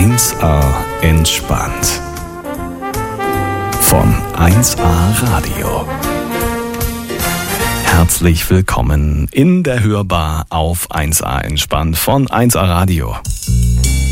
1A entspannt. Von 1A Radio. Herzlich willkommen in der Hörbar auf 1A entspannt von 1A Radio.